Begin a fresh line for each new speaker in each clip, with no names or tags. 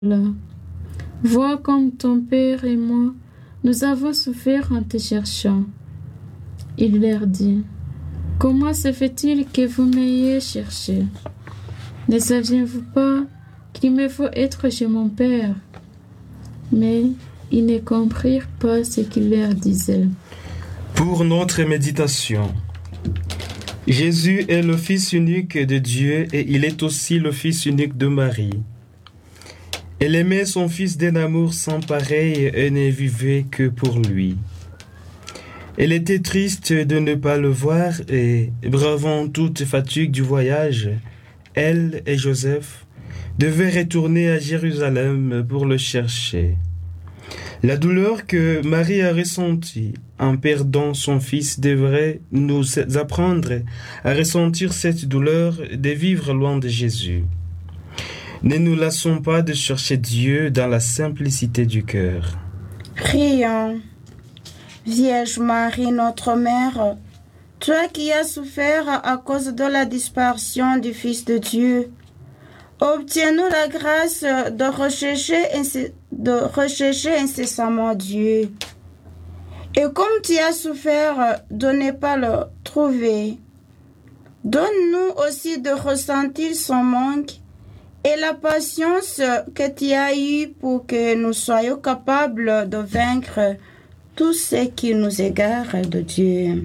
là. Vois comme ton père et moi, nous avons souffert en te cherchant. Il leur dit, comment se fait-il que vous m'ayez cherché? Ne saviez-vous pas qu'il me faut être chez mon père? Mais ils ne comprirent pas ce qu'il leur disait.
Pour notre méditation, Jésus est le Fils unique de Dieu et il est aussi le Fils unique de Marie. Elle aimait son Fils d'un amour sans pareil et ne vivait que pour lui. Elle était triste de ne pas le voir et, bravant toute fatigue du voyage, elle et Joseph devaient retourner à Jérusalem pour le chercher. La douleur que Marie a ressentie en perdant son fils devrait nous apprendre à ressentir cette douleur de vivre loin de Jésus. Ne nous lassons pas de chercher Dieu dans la simplicité du cœur.
Prions. Vierge Marie, notre Mère, toi qui as souffert à cause de la disparition du Fils de Dieu, obtiens-nous la grâce de rechercher incessamment Dieu. Et comme tu as souffert de ne pas le trouver, donne-nous aussi de ressentir son manque et la patience que tu as eue pour que nous soyons capables de vaincre tout ce qui nous égare de Dieu.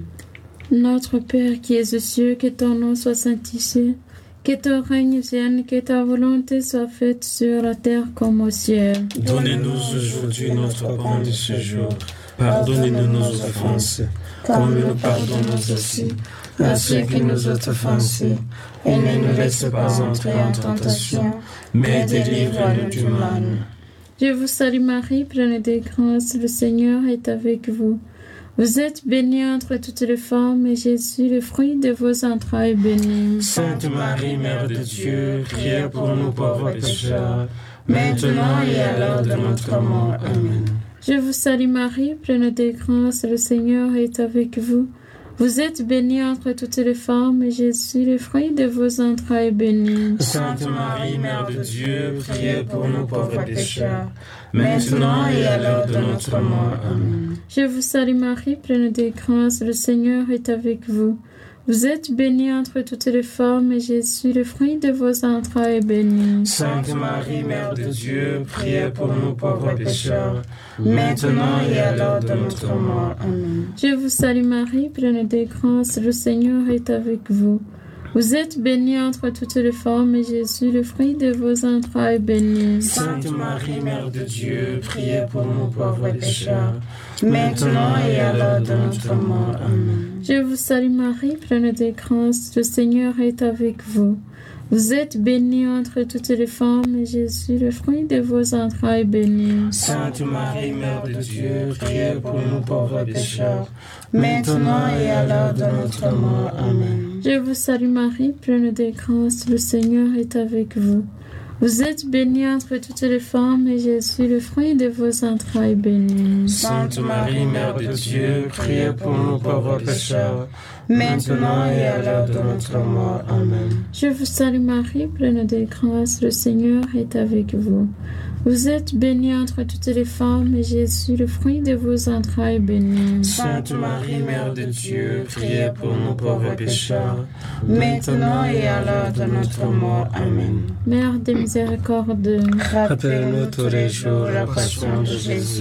Notre Père qui es aux cieux, que ton nom soit sanctifié, que ton règne vienne, que ta volonté soit faite sur la terre comme au ciel.
Donnez-nous aujourd'hui notre pain de ce jour. Pardonnez-nous nos offenses, comme nous pardonnons aussi à ceux qui nous ont offensés. Et ne nous laisse pas entrer en tentation, mais délivre-nous du mal.
Je vous salue Marie, pleine de grâce, le Seigneur est avec vous. Vous êtes bénie entre toutes les femmes, et Jésus, le fruit de vos entrailles, est béni.
Sainte Marie, Mère de Dieu, priez pour nous pauvres pécheurs, maintenant et à l'heure de notre mort. Amen.
Je vous salue Marie, pleine de grâce, le Seigneur est avec vous. Vous êtes bénie entre toutes les femmes, et Jésus, le fruit de vos entrailles, est béni.
Sainte Marie, Mère de Dieu, priez pour nous pauvres pécheurs, maintenant et à l'heure de notre mort. Amen.
Je vous salue Marie, pleine de grâce, le Seigneur est avec vous. Vous êtes bénie entre toutes les femmes, et Jésus, le fruit de vos entrailles, est béni.
Sainte Marie, Mère de Dieu, priez pour nous pauvres pécheurs, maintenant et à l'heure de notre mort. Amen.
Je vous salue Marie, pleine de grâce, le Seigneur est avec vous. Vous êtes bénie entre toutes les femmes, et Jésus, le fruit de vos entrailles, est béni.
Sainte Marie, Mère de Dieu, priez pour nous pauvres pécheurs, maintenant et à l'heure de notre mort. Amen.
Je vous salue Marie, pleine de grâce, le Seigneur est avec vous. Vous êtes bénie entre toutes les femmes, et Jésus, le fruit de vos entrailles, est béni.
Sainte Marie, Mère de Dieu, priez pour nous pauvres pécheurs, maintenant et à l'heure de notre mort. Amen.
Je vous salue Marie, pleine de grâce, le Seigneur est avec vous. Vous êtes bénie entre toutes les femmes, et Jésus, le fruit de vos entrailles, est béni.
Sainte Marie, Mère de Dieu, priez pour nous pauvres pécheurs, maintenant et à l'heure de notre mort. Amen.
Je vous salue Marie, pleine de grâce, le Seigneur est avec vous. Vous êtes bénie entre toutes les femmes, et Jésus, le fruit de vos entrailles, est béni.
Sainte Marie, Mère de Dieu, priez pour nous pauvres pécheurs, maintenant et à l'heure de notre mort. Amen.
Mère de miséricorde,
rappelle-nous tous les jours la passion de Jésus.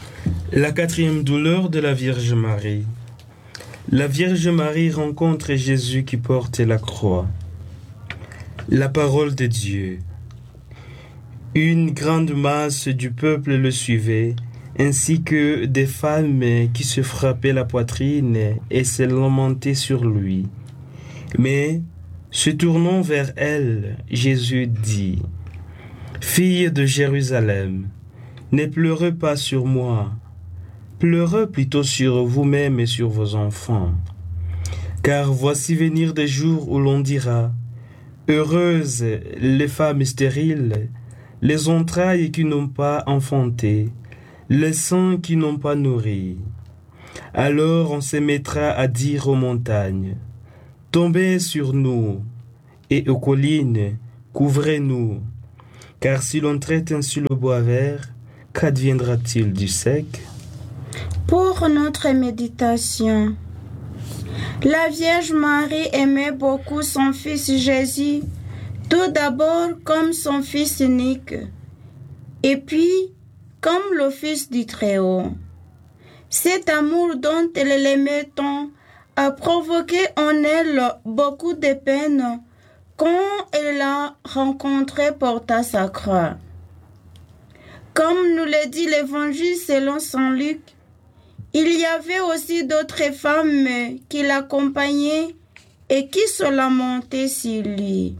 La quatrième douleur de la Vierge Marie. La Vierge Marie rencontre Jésus qui porte la croix. La parole de Dieu. Une grande masse du peuple le suivait, ainsi que des femmes qui se frappaient la poitrine et se lamentaient sur lui. Mais, se tournant vers elle, Jésus dit, « Fille de Jérusalem, ne pleurez pas sur moi, pleurez plutôt sur vous-même et sur vos enfants. Car voici venir des jours où l'on dira, « Heureuses les femmes stériles, les entrailles qui n'ont pas enfanté, les seins qui n'ont pas nourri. » Alors on se mettra à dire aux montagnes, « Tombez sur nous, et aux collines, couvrez-nous. Car si l'on traite ainsi le bois vert, qu'adviendra-t-il du sec?
Pour notre méditation, la Vierge Marie aimait beaucoup son Fils Jésus, tout d'abord comme son Fils unique, et puis comme le Fils du Très-Haut. Cet amour dont elle l'aimait tant a provoqué en elle beaucoup de peine quand elle l'a rencontré portant sa croix. Comme nous le dit l'Évangile selon saint Luc, il y avait aussi d'autres femmes qui l'accompagnaient et qui se lamentaient sur lui.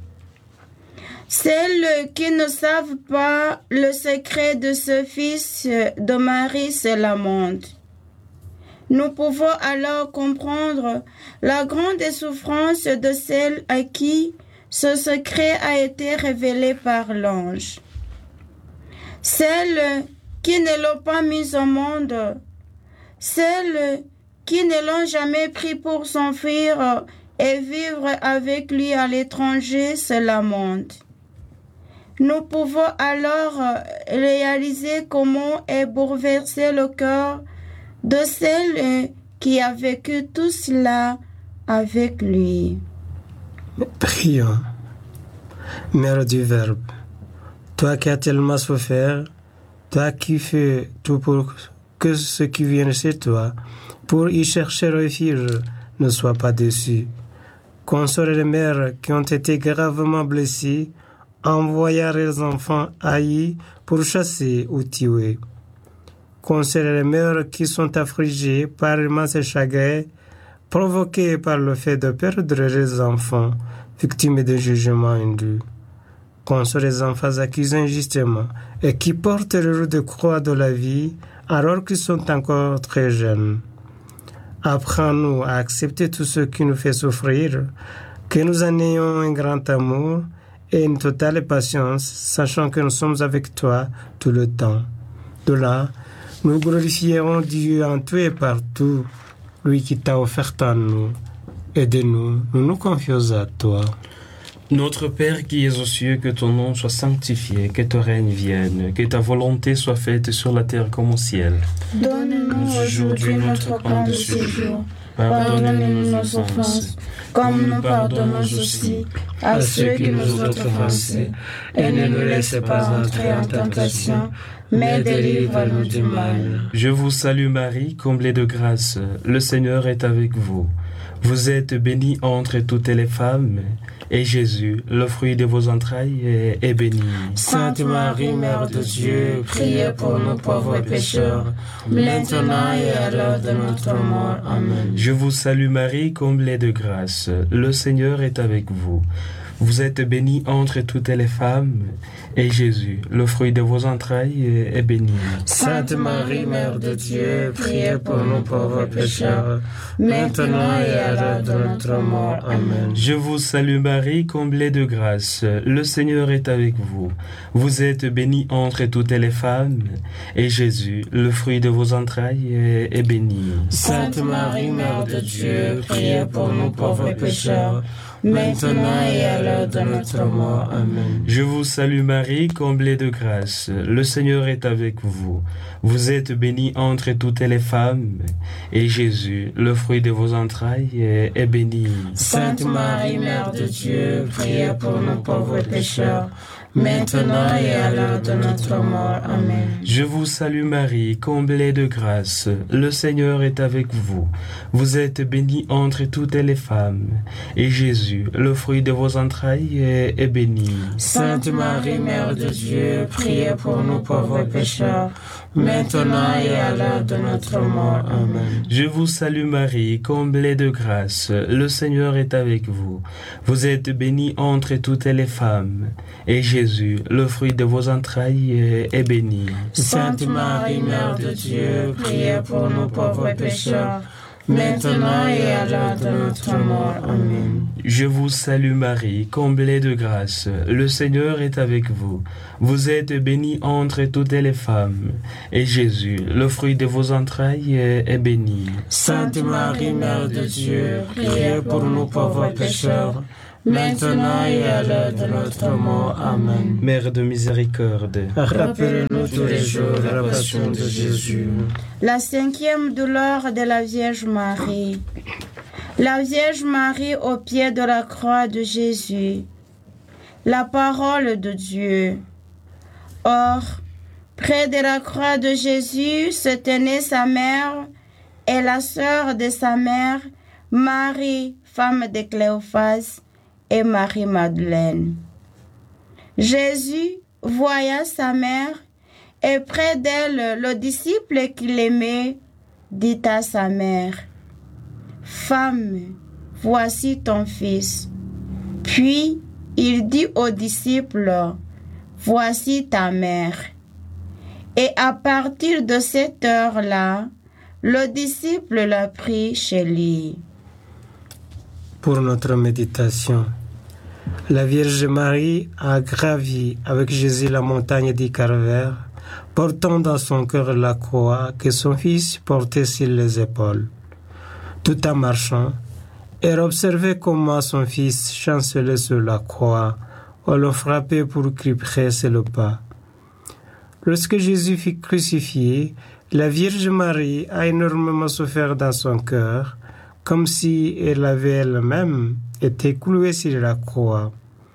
Celles qui ne savent pas le secret de ce Fils de Marie se lamentent. Nous pouvons alors comprendre la grande souffrance de celle à qui ce secret a été révélé par l'ange. Celles qui ne l'ont pas mis au monde, celles qui ne l'ont jamais pris pour s'enfuir et vivre avec lui à l'étranger se lamentent. Nous pouvons alors réaliser comment est bouleversé le cœur de celle qui a vécu tout cela avec lui.
Prions. Mère du Verbe, toi qui as tellement souffert, toi qui fais tout pour que ceux qui viennent chez toi, pour y chercher refuge, ne soient pas déçus. Console les mères qui ont été gravement blessées, envoya leurs enfants haïs pour chasser ou tuer. Console les mères qui sont affligées par immenses chagrins, provoqués par le fait de perdre les enfants, victimes de jugements indus. Console les enfants accusés injustement et qui portent le lot de croix de la vie alors qu'ils sont encore très jeunes. Apprends-nous à accepter tout ce qui nous fait souffrir, que nous en ayons un grand amour et une totale patience, sachant que nous sommes avec toi tout le temps. De là, nous glorifierons Dieu en tout et partout, lui qui t'a offert en nous. Aide-nous, nous nous confions à toi.
Notre Père qui es aux cieux, que ton nom soit sanctifié, que ton règne vienne, que ta volonté soit faite sur la terre comme au ciel.
Donne-nous aujourd'hui notre pain de ce jour. Pardonne-nous nos offenses, comme nous pardonnons aussi à ceux qui nous ont offensés. Et ne nous laisse pas entrer en tentation, mais délivre-nous du mal.
Je vous salue Marie, comblée de grâce, le Seigneur est avec vous. Vous êtes bénie entre toutes les femmes, et Jésus, le fruit de vos entrailles, est béni.
Sainte Marie, Mère de Dieu, priez pour nous pauvres pécheurs, maintenant et à l'heure de notre mort. Amen.
Je vous salue Marie, comblée de grâce, le Seigneur est avec vous. Vous êtes bénie entre toutes les femmes, et Jésus, le fruit de vos entrailles, est béni.
Sainte Marie, Mère de Dieu, priez pour nous pauvres pécheurs, maintenant et à l'heure de notre mort. Amen.
Je vous salue Marie, comblée de grâce, le Seigneur est avec vous. Vous êtes bénie entre toutes les femmes, et Jésus, le fruit de vos entrailles, est béni.
Sainte Marie, Mère de Dieu, priez pour nous pauvres pécheurs, maintenant et à l'heure de notre mort. Amen.
Je vous salue Marie, comblée de grâce, le Seigneur est avec vous. Vous êtes bénie entre toutes les femmes, et Jésus, le fruit de vos entrailles, est béni.
Sainte Marie, Mère de Dieu, priez pour nous pauvres pécheurs, maintenant et à l'heure de notre mort. Amen.
Je vous salue Marie, comblée de grâce, le Seigneur est avec vous. Vous êtes bénie entre toutes les femmes, et Jésus, le fruit de vos entrailles, est béni.
Sainte Marie, Mère de Dieu, priez pour nous pauvres pécheurs, maintenant et à l'heure de notre mort. Amen.
Je vous salue Marie, comblée de grâce, le Seigneur est avec vous. Vous êtes bénie entre toutes les femmes, et Jésus, le fruit de vos entrailles, est béni.
Sainte Marie, Mère de Dieu, priez pour nous pauvres pécheurs, maintenant et à l'heure de notre mort. Amen.
Je vous salue Marie, comblée de grâce, le Seigneur est avec vous. Vous êtes bénie entre toutes les femmes, et Jésus, le fruit de vos entrailles, est béni.
Sainte Marie, Mère de Dieu, priez pour nous pauvres pécheurs, maintenant et à l'heure de notre mort. Amen.
Mère de miséricorde,
Rappelle-nous tous les jours la passion de Jésus.
La cinquième douleur de la Vierge Marie. La Vierge Marie au pied de la croix de Jésus. La parole de Dieu. Or, près de la croix de Jésus se tenait sa mère et la sœur de sa mère, Marie, femme de Cléophas, et Marie-Madeleine. Jésus voya sa mère et près d'elle le disciple qu'il aimait dit à sa mère, « Femme, voici ton fils. » Puis il dit au disciple, « Voici ta mère. » Et à partir de cette heure-là, le disciple l'a pris chez lui.
Pour notre méditation, la Vierge Marie a gravi avec Jésus la montagne du Calvaire, portant dans son cœur la croix que son fils portait sur les épaules. Tout en marchant, elle observait comment son fils chancelait sur la croix, on le frappait pour qu'il presse le pas. Lorsque Jésus fut crucifié, la Vierge Marie a énormément souffert dans son cœur, comme si elle avait elle-même été clouée sur la croix.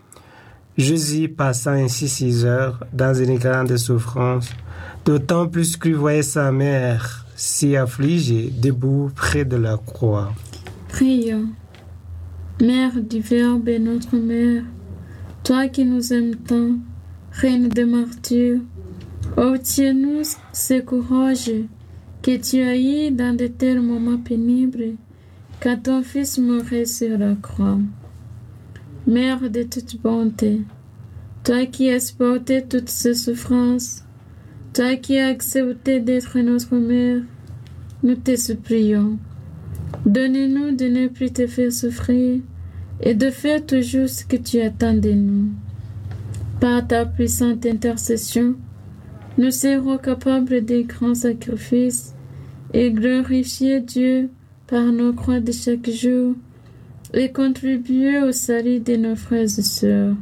Jésus passa ainsi 6 heures dans une grande souffrance, d'autant plus qu'il voyait sa mère si affligée, debout près de la croix.
Prions. Mère du Verbe et notre Mère, toi qui nous aimes tant, Reine des martyrs, obtiens-nous ce courage que tu as eu dans de tels moments pénibles, quand ton Fils mourait sur la croix. Mère de toute bonté, toi qui as supporté toutes ces souffrances, toi qui as accepté d'être notre mère, nous te supplions. Donne-nous de ne plus te faire souffrir et de faire toujours ce que tu attends de nous. Par ta puissante intercession, nous serons capables de grands sacrifices et glorifier Dieu par nos croix de chaque jour et contribuer au salut de nos frères et sœurs.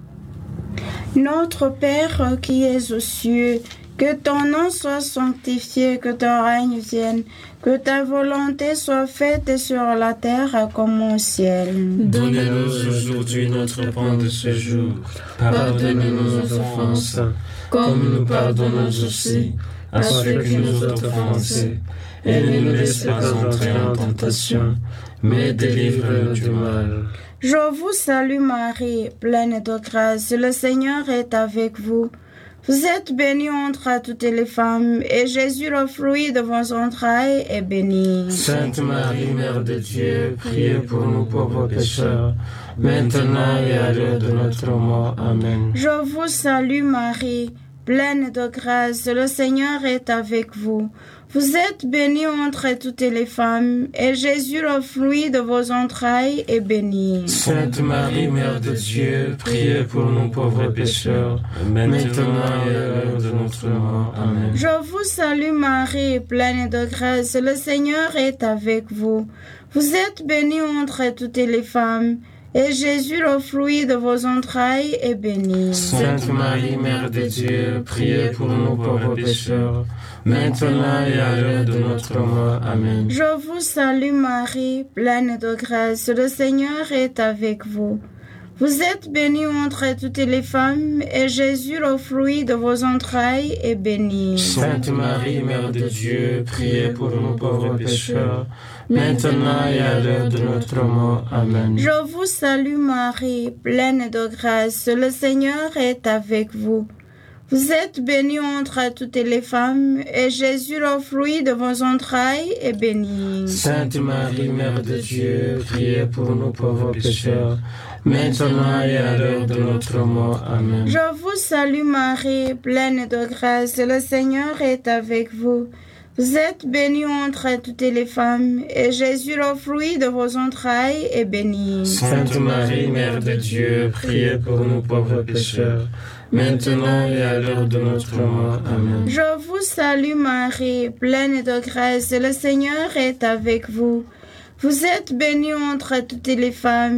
Notre Père qui es aux cieux, que ton nom soit sanctifié, que ton règne vienne, que ta volonté soit faite sur la terre comme au ciel.
Donne-nous aujourd'hui notre pain de ce jour. Pardonne-nous nos offenses, comme nous pardonnons aussi à ceux qui nous ont offensés. Et ne nous laisse pas entrer en tentation, mais délivre-nous du mal.
Je vous salue Marie, pleine de grâce, le Seigneur est avec vous. Vous êtes bénie entre toutes les femmes, et Jésus, le fruit de vos entrailles, est béni.
Sainte Marie, Mère de Dieu, priez pour nous pauvres pécheurs, maintenant et à l'heure de notre mort. Amen.
Je vous salue Marie, pleine de grâce, le Seigneur est avec vous. Vous êtes bénie entre toutes les femmes, et Jésus, le fruit de vos entrailles, est béni.
Sainte Marie, Mère de Dieu, priez pour nous pauvres pécheurs, maintenant et à l'heure de notre mort. Amen.
Je vous salue Marie, pleine de grâce, le Seigneur est avec vous. Vous êtes bénie entre toutes les femmes, et Jésus, le fruit de vos entrailles, est béni.
Sainte Marie, Mère de Dieu, priez pour nous pauvres pécheurs, maintenant et à l'heure de notre mort. Amen.
Je vous salue Marie, pleine de grâce, le Seigneur est avec vous. Vous êtes bénie entre toutes les femmes, et Jésus, le fruit de vos entrailles, est béni.
Sainte Marie, Mère de Dieu, priez pour nous pauvres pécheurs, maintenant et à l'heure de notre mort. Amen.
Je vous salue Marie, pleine de grâce, le Seigneur est avec vous. Vous êtes bénie entre toutes les femmes, et Jésus, le fruit de vos entrailles, est béni.
Sainte Marie, Mère de Dieu, priez pour nous pauvres pécheurs, maintenant et à l'heure de notre mort. Amen.
Je vous salue Marie, pleine de grâce, le Seigneur est avec vous. Vous êtes bénie entre toutes les femmes, et Jésus, le fruit de vos entrailles, est béni.
Sainte Marie, Mère de Dieu, priez pour nous pauvres pécheurs, maintenant et à l'heure de notre mort. Amen.
Je vous salue Marie, pleine de grâce, le Seigneur est avec vous. Vous êtes bénie entre toutes les femmes,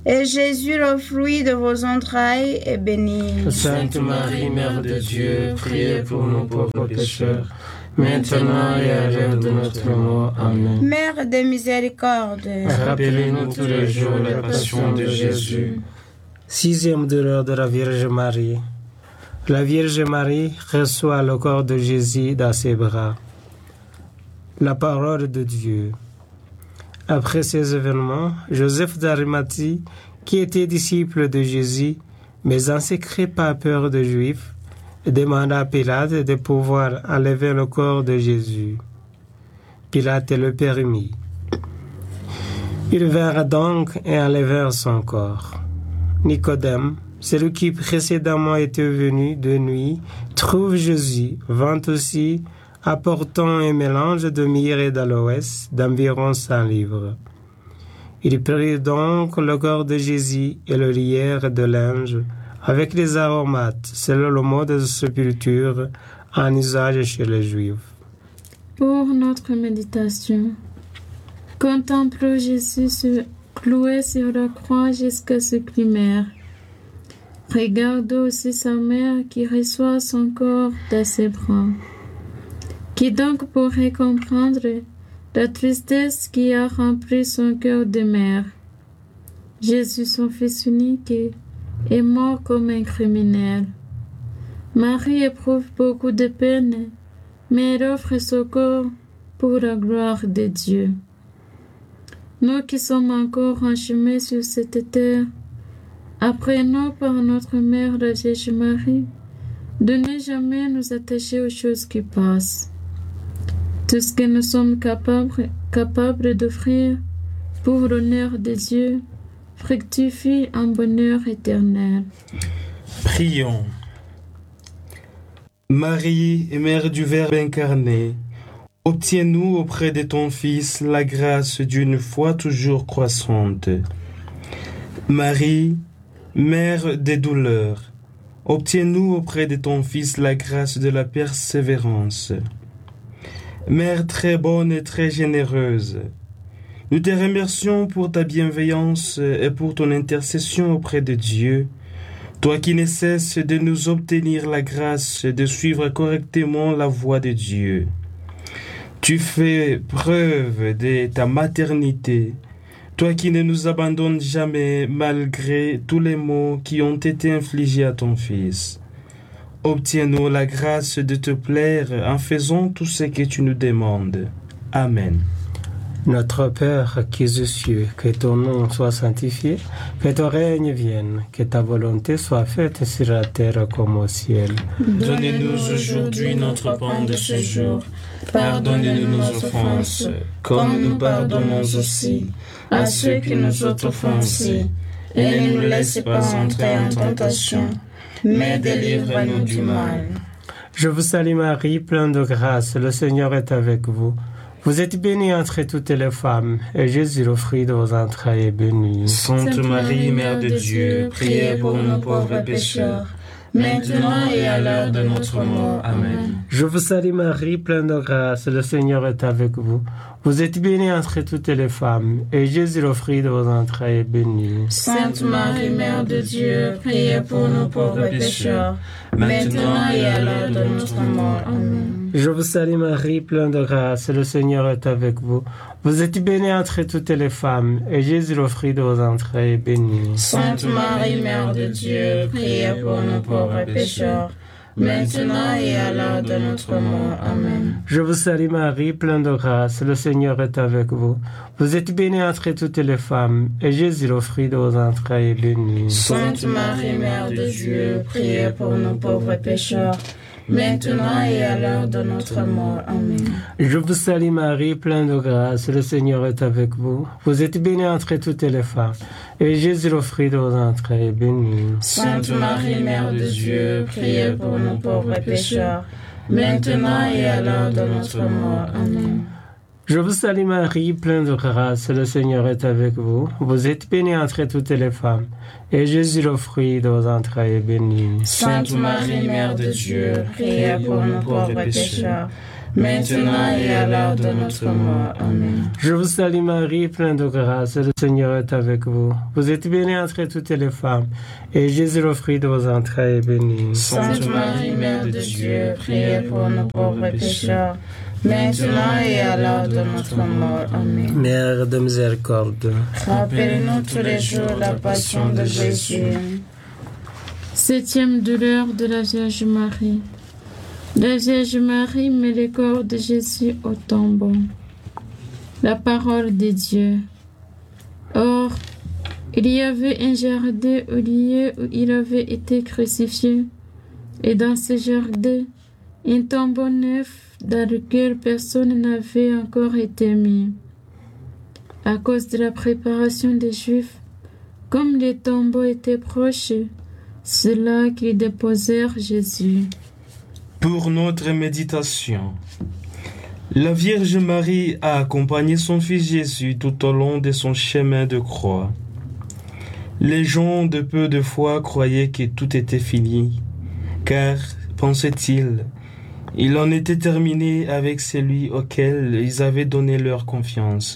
et Jésus, le fruit de vos entrailles, est béni.
Sainte Marie, Mère de Dieu, priez pour nous pauvres pécheurs, maintenant et à l'heure de notre mort. Amen.
Mère de miséricorde,
rappelez-nous tous les jours la passion de Jésus.
6e douleur de la Vierge Marie. La Vierge Marie reçoit le corps de Jésus dans ses bras. La parole de Dieu. Après ces événements, Joseph d'Arimathie, qui était disciple de Jésus, mais en secret par peur des Juifs, demanda à Pilate de pouvoir enlever le corps de Jésus. Pilate le permit. Ils vinrent donc et enlevèrent son corps. Nicodème, celui qui précédemment était venu de nuit, trouve Jésus, vint aussi, apportant un mélange de myrrhe et d'aloès d'environ 100 livres. Ils prirent donc le corps de Jésus et le lièrent de linge avec les aromates, selon le mode de sépulture en usage chez les Juifs.
Pour notre méditation, contemplons Jésus cloué sur la croix jusqu'à ce primaire. Regardons aussi sa mère qui reçoit son corps dans ses bras. Qui donc pourrait comprendre la tristesse qui a rempli son cœur de mère? Jésus, son fils unique, est mort comme un criminel. Marie éprouve beaucoup de peine, mais elle offre son corps pour la gloire de Dieu. Nous qui sommes encore en chemin sur cette terre, apprenons par notre mère, la Vierge Marie, de ne jamais nous attacher aux choses qui passent. Tout ce que nous sommes capables d'offrir pour l'honneur de Dieu fructifie un bonheur éternel.
Prions. Marie, Mère du Verbe incarné, obtiens-nous auprès de ton Fils la grâce d'une foi toujours croissante. Marie, Mère des douleurs, obtiens-nous auprès de ton Fils la grâce de la persévérance. Mère très bonne et très généreuse, nous te remercions pour ta bienveillance et pour ton intercession auprès de Dieu, toi qui ne cesses de nous obtenir la grâce de suivre correctement la voie de Dieu. Tu fais preuve de ta maternité, toi qui ne nous abandonnes jamais malgré tous les maux qui ont été infligés à ton Fils. Obtiens-nous la grâce de te plaire en faisant tout ce que tu nous demandes. Amen.
Notre Père qui es aux cieux, que ton nom soit sanctifié, que ton règne vienne, que ta volonté soit faite sur la terre comme au ciel.
Donnez-nous aujourd'hui notre pain de ce jour. Pardonnez-nous nos offenses, comme nous pardonnons aussi à ceux qui nous ont offensés. Et ne nous laisse pas entrer en tentation, mais délivre-nous du mal.
Je vous salue Marie, pleine de grâce, le Seigneur est avec vous. Vous êtes bénie entre toutes les femmes, et Jésus, le fruit de vos entrailles, est béni.
Sainte Marie, Mère de Dieu, priez pour nous pauvres pécheurs, maintenant et à l'heure de notre mort. Amen.
Je vous salue Marie, pleine de grâce, le Seigneur est avec vous. Vous êtes bénie entre toutes les femmes, et Jésus, le fruit de vos entrailles, est béni.
Sainte Marie, Mère de Dieu, priez pour nous pauvres pécheurs, maintenant et à l'heure de notre mort. Amen.
Je vous salue Marie, pleine de grâce, le Seigneur est avec vous. Vous êtes bénie entre toutes les femmes, et Jésus, le fruit de vos entrailles, est béni.
Sainte Marie, Mère de Dieu, priez pour nous pauvres pécheurs, maintenant et à l'heure de notre mort. Amen.
Je vous salue Marie, pleine de grâce, le Seigneur est avec vous. Vous êtes bénie entre toutes les femmes, et Jésus, le fruit de vos entrailles, est béni.
Sainte Marie, Mère de Dieu, priez pour nous pauvres pécheurs, maintenant et à l'heure de notre mort. Amen.
Je vous salue Marie, pleine de grâce, le Seigneur est avec vous. Vous êtes bénie entre toutes les femmes, et Jésus, le fruit de vos entrailles, est béni.
Sainte Marie, Mère de Dieu, priez pour nous pauvres pécheurs, maintenant et à l'heure de notre mort. Amen.
Je vous salue Marie, pleine de grâce, le Seigneur est avec vous. Vous êtes bénie entre toutes les femmes, et Jésus, le fruit de vos entrailles, est béni.
Sainte Marie, Mère de Dieu, priez pour nous pauvres pécheurs,
maintenant et à l'heure de notre mort. Amen.
Je vous salue Marie, pleine de grâce, le Seigneur est avec vous. Vous êtes bénie entre toutes les femmes, et Jésus, le fruit de vos entrailles, est béni.
Sainte Marie, Mère de Dieu, priez pour nos pauvres pécheurs, maintenant et à l'heure de notre mort. Amen.
Mère de miséricorde,
rappelez-nous tous les jours la passion de Jésus.
7e douleur de la Vierge Marie. La Vierge Marie met le corps de Jésus au tombeau. La parole de Dieu. Or, il y avait un jardin au lieu où il avait été crucifié, et dans ce jardin, un tombeau neuf dans lequel personne n'avait encore été mis. À cause de la préparation des Juifs, comme les tombeaux étaient proches, c'est là qu'ils déposèrent Jésus.
Pour notre méditation, la Vierge Marie a accompagné son Fils Jésus tout au long de son chemin de croix. Les gens de peu de foi croyaient que tout était fini, car, pensaient-ils, il en était terminé avec celui auquel ils avaient donné leur confiance.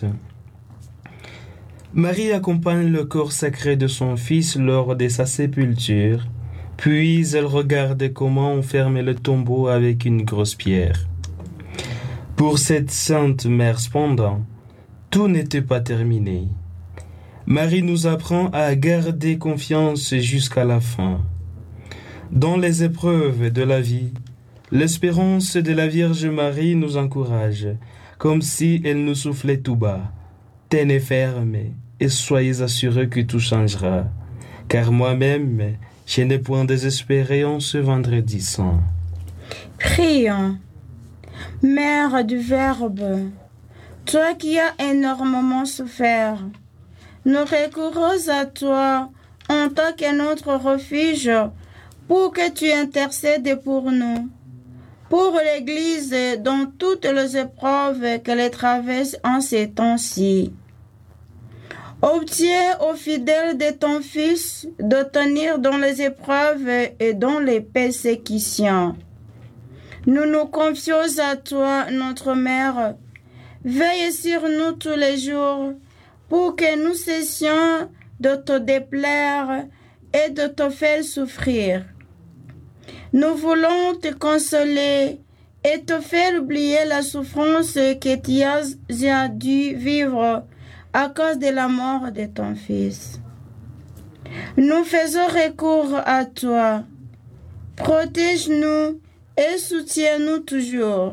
Marie accompagne le corps sacré de son Fils lors de sa sépulture, puis elle regarde comment on ferme le tombeau avec une grosse pierre. Pour cette sainte mère cependant, tout n'était pas terminé. Marie nous apprend à garder confiance jusqu'à la fin. Dans les épreuves de la vie, l'espérance de la Vierge Marie nous encourage, comme si elle nous soufflait tout bas. Tenez ferme et soyez assurés que tout changera, car moi-même, je n'ai point désespéré en ce vendredi saint.
Prions. Mère du Verbe, toi qui as énormément souffert, nous recourons à toi en tant que notre refuge pour que tu intercèdes pour nous, pour l'Église dans toutes les épreuves qu'elle traverse en ces temps-ci. Obtiens aux fidèles de ton Fils de tenir dans les épreuves et dans les persécutions. Nous nous confions à toi, notre Mère. Veille sur nous tous les jours pour que nous cessions de te déplaire et de te faire souffrir. Nous voulons te consoler et te faire oublier la souffrance que tu as dû vivre à cause de la mort de ton Fils. Nous faisons recours à toi. Protège-nous et soutiens-nous toujours.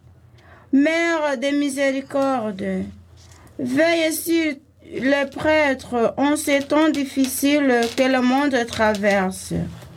Mère de miséricorde, veille sur les prêtres en ces temps difficiles que le monde traverse.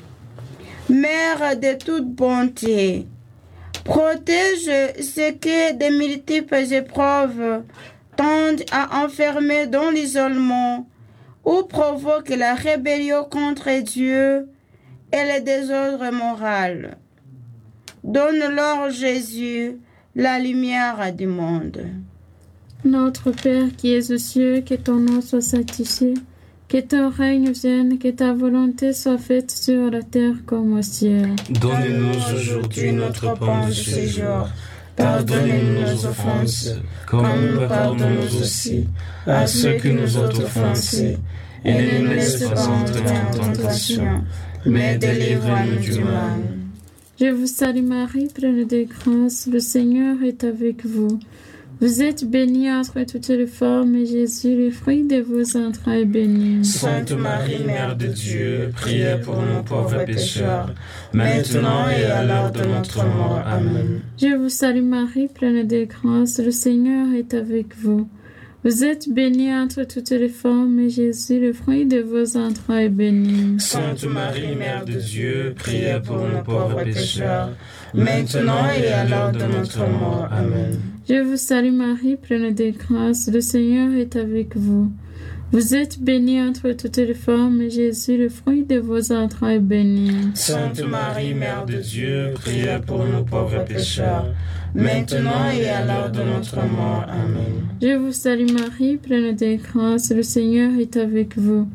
Mère de toute bonté, protège ceux que de multiples épreuves tendent à enfermer dans l'isolement ou provoquent la rébellion contre Dieu et le désordre moral. Donne-leur, Jésus, la lumière du monde.
Notre Père qui es aux cieux, que ton nom soit sanctifié, que ton règne vienne, que ta volonté soit faite sur la terre comme au ciel.
Donne-nous aujourd'hui notre pain de ce jour. Pardonnez-nous nos offenses, comme nous pardonnons aussi à ceux qui nous ont offensés. Et ne nous laisse pas entrer en tentation, mais délivre-nous du mal.
Je vous salue Marie, pleine de grâce, le Seigneur est avec vous. Vous êtes bénie entre toutes les femmes, et Jésus, le fruit de vos entrailles, est béni.
Sainte Marie, Mère de Dieu, priez pour nous pauvres pécheurs, maintenant et à l'heure de notre mort. Amen.
Je vous salue Marie, pleine de grâce, le Seigneur est avec vous. Vous êtes bénie entre toutes les femmes, et Jésus, le fruit de vos entrailles, est béni.
Sainte Marie, Mère de Dieu, priez pour nous pauvres pécheurs, maintenant et à l'heure de notre mort. Amen.
Je vous salue Marie, pleine de grâce, le Seigneur est avec vous. Vous êtes bénie entre toutes les femmes, et Jésus, le fruit de vos entrailles, est béni.
Sainte Marie, Mère de Dieu, priez pour nous pauvres pécheurs, maintenant et à l'heure de notre mort. Amen.
Je vous salue Marie, pleine de grâce, le Seigneur est avec vous.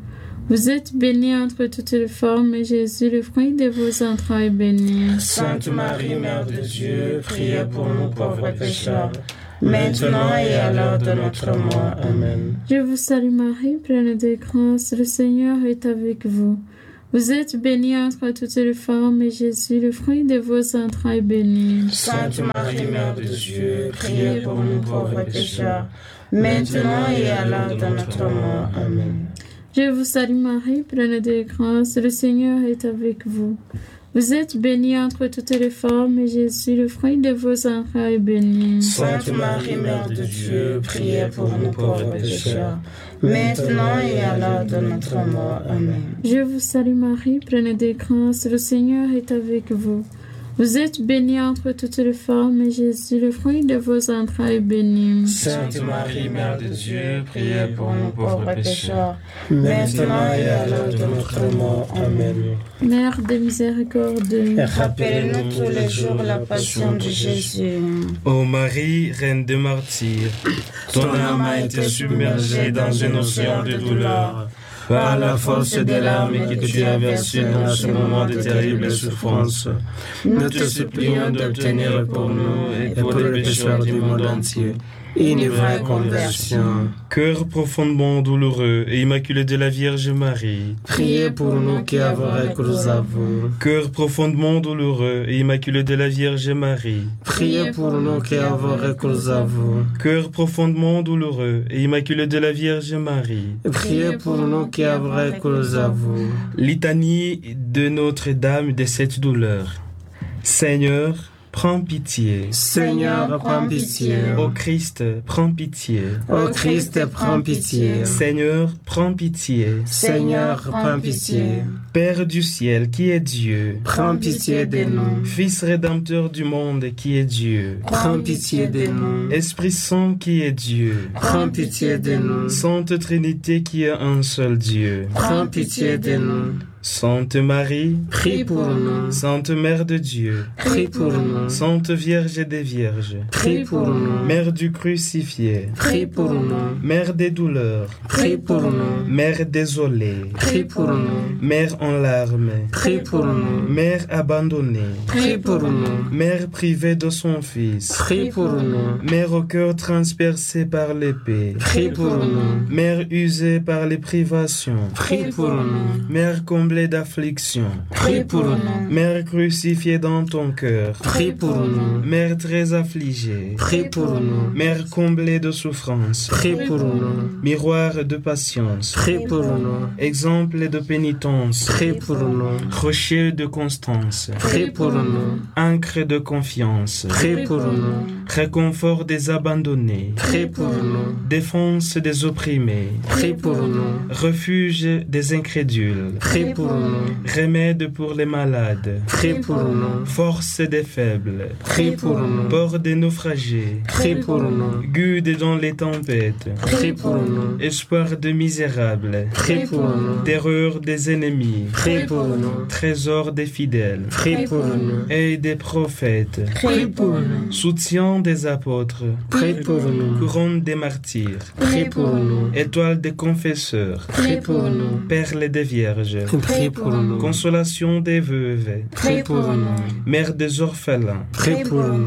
Vous êtes bénie entre toutes les femmes, et Jésus, le fruit de vos entrailles, est béni.
Sainte Marie, Mère de Dieu, priez pour nous pauvres pécheurs, maintenant et à l'heure de notre mort. Amen.
Je vous salue Marie, pleine de grâce, le Seigneur est avec vous. Vous êtes bénie entre toutes les femmes, et Jésus, le fruit de vos entrailles, est béni.
Sainte Marie, Mère de Dieu, priez pour nous pauvres pécheurs, maintenant et à l'heure de notre mort. Amen.
Je vous salue Marie, pleine de grâce, le Seigneur est avec vous. Vous êtes bénie entre toutes les femmes, et Jésus, le fruit de vos entrailles, est béni.
Sainte Marie, Mère de Dieu, priez pour nous pauvres pécheurs, maintenant et à l'heure de notre mort. Amen.
Je vous salue Marie, pleine de grâce, le Seigneur est avec vous. Vous êtes bénie entre toutes les femmes, et Jésus, le fruit de vos entrailles, est béni.
Sainte Marie, Mère de Dieu, priez pour nous pauvres pécheurs, maintenant et à l'heure de notre mort. Amen.
Mère de miséricorde,
rappelez-nous tous les jours la passion de Jésus.
Ô Marie, reine des martyrs, ton âme a été submergée dans une océan de douleur. Par la force des larmes que tu as versées dans ce moment de terrible souffrance, nous te supplions d'obtenir pour nous et pour les pécheurs du monde entier une vraie conversion. Cœur profondément douloureux et immaculé de la Vierge Marie,
Priez pour nous qui avons recours à vous.
Cœur profondément douloureux et immaculé de la Vierge Marie,
Priez pour nous qui avons recours à vous.
Cœur profondément douloureux et immaculé de la Vierge Marie,
Priez pour nous qui avons recours à vous.
litanie de Notre-Dame de cette douleur. Seigneur, prends pitié.
Seigneur, prends pitié.
Ô Christ, prends pitié.
Ô Christ, prends pitié.
Seigneur, prends pitié.
Seigneur, prends pitié.
Père du ciel, qui est Dieu.
Prends pitié de nous.
Fils rédempteur du monde, qui est Dieu.
Prends pitié de nous.
Esprit Saint, qui est Dieu.
Prends pitié de nous.
Sainte Trinité, qui est un seul Dieu.
Prends pitié de nous.
Sainte Marie,
Prie pour nous.
Sainte Mère de Dieu,
Prie pour nous.
Sainte Vierge des Vierges,
Prie pour nous.
Mère du crucifié,
Prie pour nous.
Mère des douleurs,
Prie pour nous.
Mère désolée,
Prie pour nous.
Mère en larmes,
Prie pour nous.
Mère abandonnée,
Prie pour nous.
Mère privée de son Fils,
Prie pour nous.
Mère au cœur transpercé par l'épée,
Prie pour nous.
Mère usée par les privations,
Prie pour nous.
Mère comblée d'affliction,
Prie pour nous.
Mère crucifiée dans ton cœur,
Prie pour nous.
Mère très affligée,
Prie pour nous.
Mère comblée de souffrance,
Prie pour nous.
miroir de patience,
Prie pour nous.
exemple de pénitence,
Prie pour nous.
rocher de constance,
Prie pour nous.
ancre de confiance,
Prie pour nous.
réconfort des abandonnés,
Prie pour nous.
défense des opprimés,
Prie pour nous.
refuge des incrédules,
Prie pour nous.
remède pour les malades,
Prie pour nous.
force des faibles,
Prie pour nous.
port des naufragés,
Prie pour nous.
guide dans les tempêtes,
Prie pour nous.
espoir de misérables,
Prie pour nous.
terreur des ennemis,
Prie pour nous.
trésor des fidèles,
Prie pour nous.
aide des prophètes,
Prie pour nous.
soutien des apôtres,
Prie pour nous.
couronne des martyrs,
Prie pour nous.
étoile des confesseurs,
Prie pour nous.
perle des vierges,
Prie pour nous.
consolation des veuves,
Prie pour nous.
mère des orphelins,
Prie pour nous.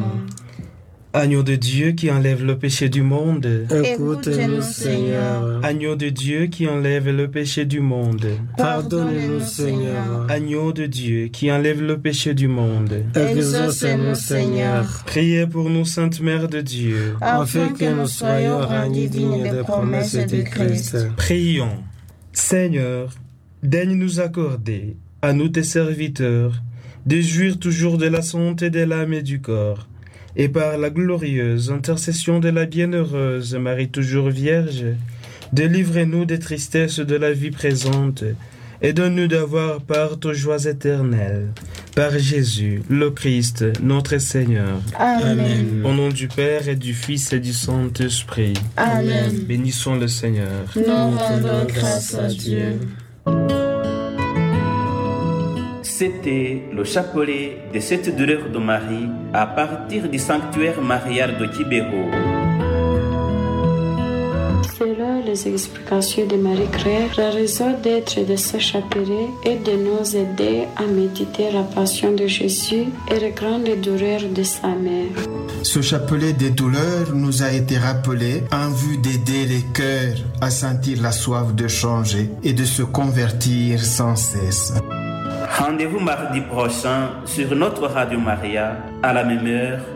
agneau de Dieu qui enlève le péché du monde,
Écoute-nous, Seigneur.
agneau de Dieu qui enlève le péché du monde,
Pardonne-nous, Seigneur.
agneau de Dieu qui enlève le péché du monde.
Exauce-nous, Seigneur.
Priez pour nous, Sainte Mère de Dieu.
Afin que nous soyons rendus dignes des promesses de Christ.
Prions. Seigneur, daigne nous accorder, à nous tes serviteurs, de jouir toujours de la santé de l'âme et du corps, et par la glorieuse intercession de la bienheureuse Marie toujours Vierge, délivrez-nous des tristesses de la vie présente, et donne-nous d'avoir part aux joies éternelles. Par Jésus, le Christ, notre Seigneur.
Amen.
Au nom du Père et du Fils et du Saint-Esprit.
Amen.
Bénissons le Seigneur.
Nous rendons grâce à Dieu.
C'était le chapelet de cette douleur de Marie à partir du sanctuaire marial de Kibéro.
Selon les explications de Marie Claire, la raison d'être de ce chapelet est de nous aider à méditer la passion de Jésus et les grandes douleurs de sa mère.
Ce chapelet des douleurs nous a été rappelé en vue d'aider les cœurs à sentir la soif de changer et de se convertir sans cesse.
Rendez-vous mardi prochain sur notre Radio Maria à la même heure